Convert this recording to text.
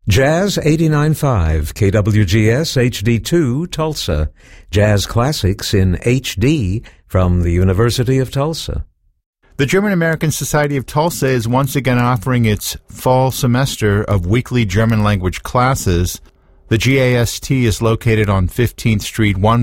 Jazz 89.5, KWGS HD2, Tulsa. Jazz Classics in HD from the University of Tulsa. The German American Society of Tulsa is once again offering its fall semester of weekly German language classes. The GAST is located on 15th Street, 1